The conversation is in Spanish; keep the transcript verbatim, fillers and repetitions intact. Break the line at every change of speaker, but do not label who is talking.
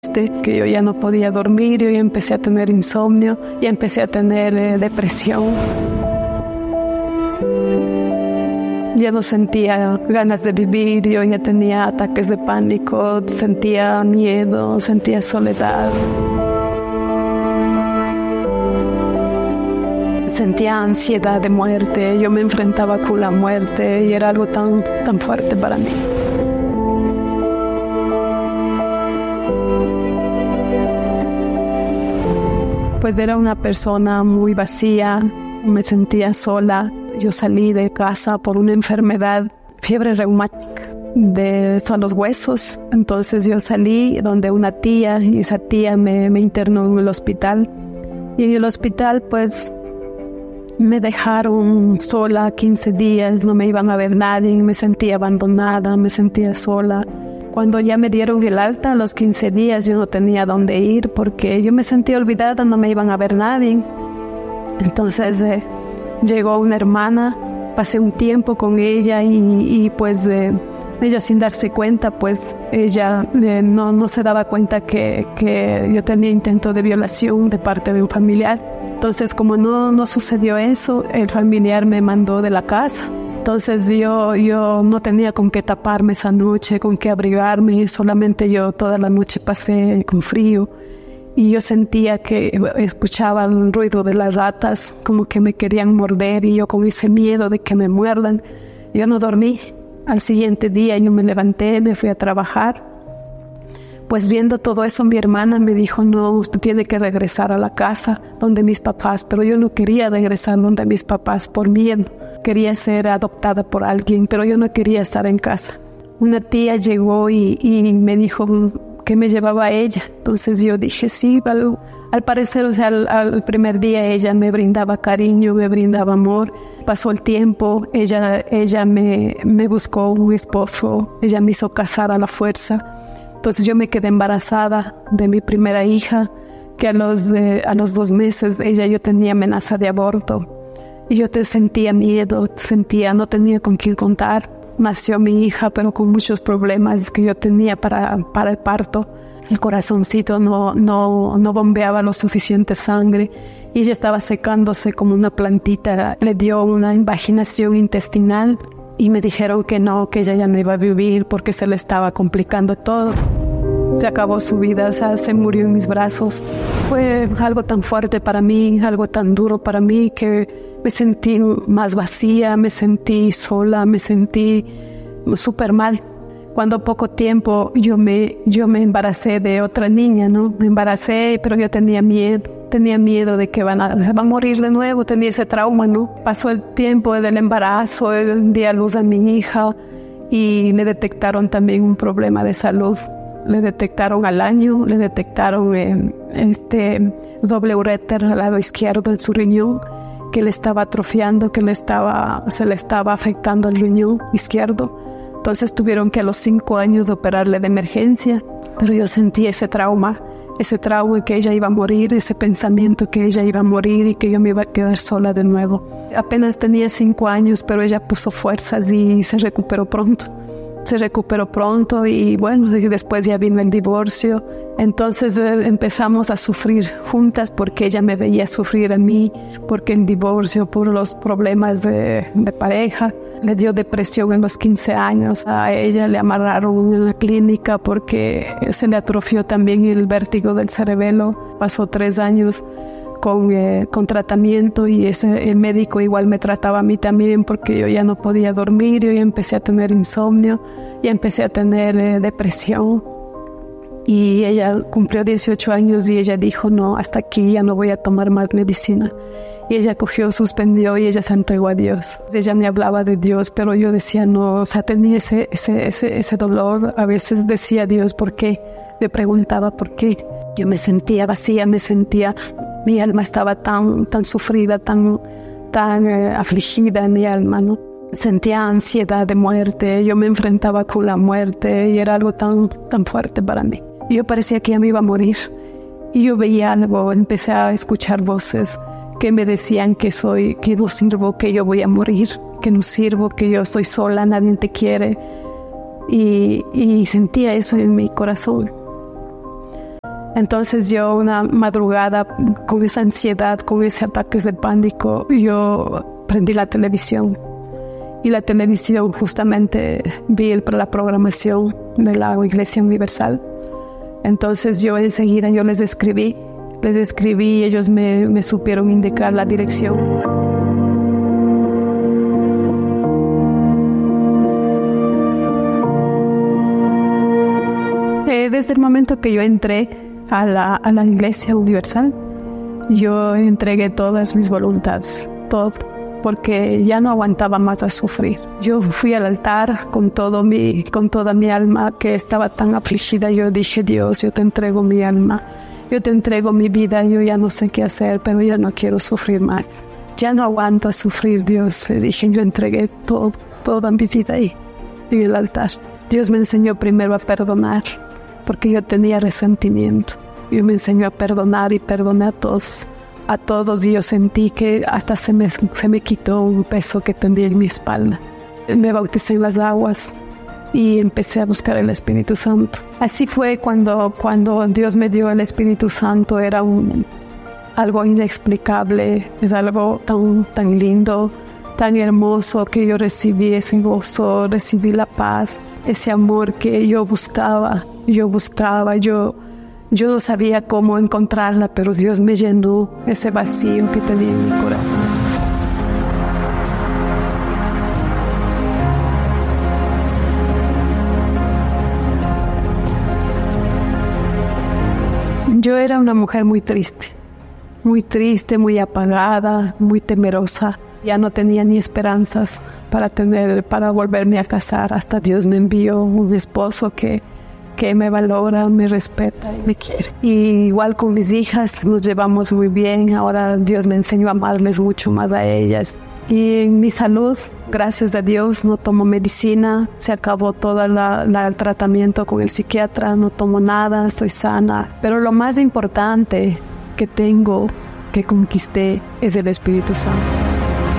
que yo ya no podía dormir, yo ya empecé a tener insomnio, ya empecé a tener eh, depresión. Ya no sentía ganas de vivir, yo ya tenía ataques de pánico, sentía miedo, sentía soledad. Sentía ansiedad de muerte, yo me enfrentaba con la muerte y era algo tan, tan fuerte para mí. Pues era una persona muy vacía, me sentía sola. Yo salí de casa por una enfermedad, fiebre reumática, de son los huesos. Entonces yo salí donde una tía y esa tía me, me internó en el hospital. Y en el hospital pues me dejaron sola quince días, no me iban a ver nadie, me sentía abandonada, me sentía sola. Cuando ya me dieron el alta a los quince días yo no tenía dónde ir porque yo me sentía olvidada, no me iban a ver nadie. Entonces eh, llegó una hermana, pasé un tiempo con ella y, y pues eh, ella sin darse cuenta, pues ella eh, no, no se daba cuenta que, que yo tenía intento de violación de parte de un familiar. Entonces como no, no sucedió eso, el familiar me mandó de la casa. Entonces yo, yo no tenía con qué taparme esa noche, con qué abrigarme, solamente yo toda la noche pasé con frío. Y yo sentía que escuchaba el ruido de las ratas, como que me querían morder y yo con ese miedo de que me muerdan, yo no dormí. Al siguiente día yo me levanté, me fui a trabajar. Pues viendo todo eso mi hermana me dijo, no, usted tiene que regresar a la casa donde mis papás, pero yo no quería regresar donde mis papás por miedo. Quería ser adoptada por alguien, pero yo no quería estar en casa. Una tía llegó y, y me dijo que me llevaba a ella. Entonces yo dije, sí, al, al parecer, o sea, al, al primer día ella me brindaba cariño, me brindaba amor. Pasó el tiempo, ella, ella me, me buscó un esposo, ella me hizo casar a la fuerza. Entonces yo me quedé embarazada de mi primera hija, que a los, eh, a los dos meses ella yo tenía amenaza de aborto. Y yo te sentía miedo, sentía, no tenía con quién contar. Nació mi hija, pero con muchos problemas que yo tenía para, para el parto. El corazoncito no, no, no bombeaba lo suficiente sangre y ella estaba secándose como una plantita. Le dio una invaginación intestinal y me dijeron que no, que ella ya no iba a vivir porque se le estaba complicando todo. Se acabó su vida, o sea, se murió en mis brazos. Fue algo tan fuerte para mí, algo tan duro para mí que me sentí más vacía, me sentí sola, me sentí súper mal. Cuando poco tiempo yo me, yo me embaracé de otra niña, ¿no? Me embaracé, pero yo tenía miedo, tenía miedo de que van a, se va a morir de nuevo, tenía ese trauma, ¿no? Pasó el tiempo del embarazo, di a luz a mi hija y le detectaron también un problema de salud. Le detectaron al año, le detectaron eh, este doble uréter al lado izquierdo de su riñón, que le estaba atrofiando, que le estaba, se le estaba afectando el riñón izquierdo. Entonces tuvieron que a los cinco años operarle de emergencia, pero yo sentí ese trauma, ese trauma que ella iba a morir, ese pensamiento que ella iba a morir y que yo me iba a quedar sola de nuevo. Apenas tenía cinco años, pero ella puso fuerzas y se recuperó pronto. Se recuperó pronto y bueno, después ya vino el divorcio. Entonces eh, empezamos a sufrir juntas porque ella me veía sufrir a mí, porque el divorcio, por los problemas de, de pareja. Le dio depresión en los quince años. A ella le amarraron en la clínica porque se le atrofió también el vértigo del cerebelo. Pasó tres años con, eh, con tratamiento y ese, el médico igual me trataba a mí también porque yo ya no podía dormir, yo ya empecé a tener insomnio, ya empecé a tener eh, depresión. Y ella cumplió dieciocho años y ella dijo, no, hasta aquí ya no voy a tomar más medicina. Y ella cogió, suspendió y ella se entregó a Dios. Ella me hablaba de Dios, pero yo decía no, o sea, tenía ese, ese, ese, ese dolor. A veces decía Dios, ¿por qué? Le preguntaba por qué. Yo me sentía vacía, me sentía, mi alma estaba tan, tan sufrida, tan, tan eh, afligida en mi alma, ¿no? Sentía ansiedad de muerte, yo me enfrentaba con la muerte y era algo tan, tan fuerte para mí. Yo parecía que ya me iba a morir y yo veía algo, empecé a escuchar voces que me decían que soy, que no sirvo, que yo voy a morir, que no sirvo, que yo estoy sola, nadie te quiere. Y, y sentía eso en mi corazón. Entonces yo una madrugada con esa ansiedad, con ese ataques de pánico, yo prendí la televisión. Y la televisión justamente vi el, la programación de la Iglesia Universal. Entonces yo enseguida yo les escribí, les escribí y ellos me, me supieron indicar la dirección. Eh, desde el momento que yo entré a la, a la Iglesia Universal, yo entregué todas mis voluntades, todo, porque ya no aguantaba más a sufrir. Yo fui al altar con, todo mi, con toda mi alma que estaba tan afligida. Yo dije, Dios, yo te entrego mi alma, yo te entrego mi vida, yo ya no sé qué hacer, pero ya no quiero sufrir más. Ya no aguanto a sufrir, Dios. Le dije, yo entregué todo, toda mi vida ahí, en el altar. Dios me enseñó primero a perdonar, porque yo tenía resentimiento. Dios me enseñó a perdonar y perdoné a todos, a todos, y yo sentí que hasta se me, se me quitó un peso que tenía en mi espalda. Me bauticé en las aguas y empecé a buscar el Espíritu Santo. Así fue cuando, cuando Dios me dio el Espíritu Santo. Era un, algo inexplicable, es algo tan, tan lindo, tan hermoso, que yo recibí ese gozo, recibí la paz, ese amor que yo buscaba, yo buscaba, yo, yo no sabía cómo encontrarla, pero Dios me llenó ese vacío que tenía en mi corazón. Yo era una mujer muy triste, muy triste, muy apagada, muy temerosa. Ya no tenía ni esperanzas para tener, para volverme a casar. Hasta Dios me envió un esposo que, que me valora, me respeta y me quiere. Y igual con mis hijas nos llevamos muy bien. Ahora Dios me enseñó a amarles mucho más a ellas. Y en mi salud, gracias a Dios, no tomo medicina. Se acabó todo la, la, el tratamiento con el psiquiatra. No tomo nada, estoy sana. Pero lo más importante que tengo, que conquisté, es el Espíritu Santo.